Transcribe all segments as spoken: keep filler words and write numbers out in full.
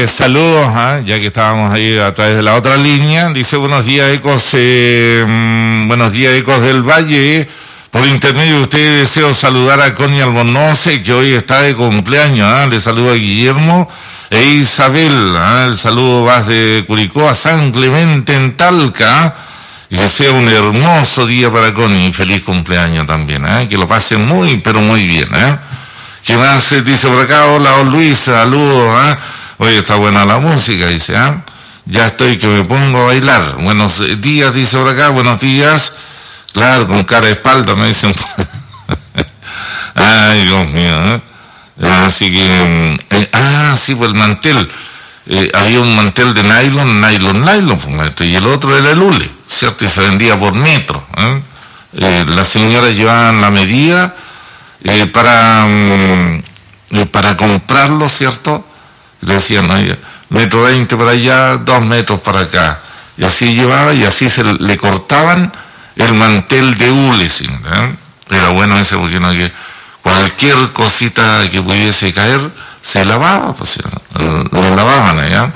saludos, ¿eh? Ya que estábamos ahí a través de la otra línea. Dice, buenos días, Ecos, eh, mm, buenos días, Ecos del Valle. Por intermedio de ustedes deseo saludar a Connie Albornoz, que hoy está de cumpleaños. ¿eh? Le saludo a Guillermo e Isabel. ¿eh? El saludo va de Curicó a San Clemente en Talca. Y que sea un hermoso día para Connie. Feliz cumpleaños también. ¿eh? Que lo pasen muy, pero muy bien. ¿eh? ¿Qué más dice por acá? Hola, don Luis, saludos. ¿eh? Oye, está buena la música, dice. ¿eh? Ya estoy que me pongo a bailar. Buenos días, dice por acá. Buenos días. Claro, con cara de espalda me dicen. Ay, Dios mío. ¿eh? Así que... Eh, ah, sí, pues el mantel. Eh, había un mantel de nylon, nylon, nylon. Y el otro era el hule, ¿cierto? Y se vendía por metro. ¿eh? Eh, las señoras llevaban la medida eh, para, um, eh, para comprarlo, ¿cierto? Le decían, oye, metro veinte para allá, dos metros para acá. Y así llevaba y así se le cortaban el mantel de hule, ¿sí? ¿eh? Era bueno ese porque no, que cualquier cosita que pudiese caer se lavaba, pues lo, lo lavaban allá.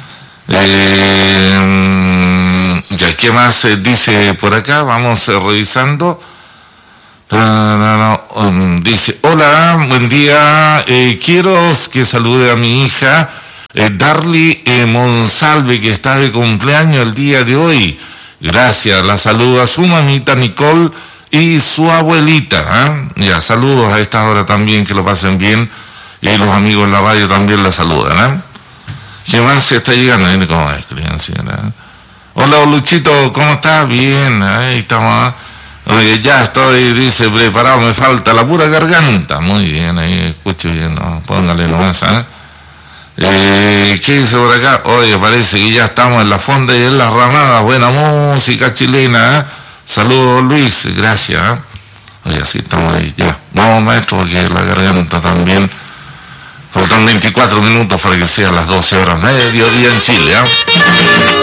Eh, ya, ¿qué más eh, dice por acá? Vamos eh, revisando. Uh, no, no, um, dice, hola, buen día, eh, quiero que salude a mi hija eh, Darly eh, Monsalve, que está de cumpleaños el día de hoy. Gracias, la saluda su mamita Nicole y su abuelita. ¿eh? Ya, saludos a esta hora también, que lo pasen bien, y los amigos en la radio también la saludan. ¿eh? ¿Qué más se está llegando? ¿Cómo es, ¿eh? Hola, Luchito, ¿cómo estás? Bien, ahí estamos. Oye, ya estoy, dice, preparado, me falta la pura garganta. Muy bien, ahí escucho bien, ¿no? Póngale nomás, ¿eh? Eh, ¿Qué dice por acá? Oye, parece que ya estamos en la fonda y en la ramada. Buena música chilena, ¿eh? Saludos, Luis, gracias. ¿eh? Oye, así estamos ahí, ya. Vamos, maestro, porque la garganta también. Faltan veinticuatro minutos para que sean las doce horas mediodía en Chile, ¿eh?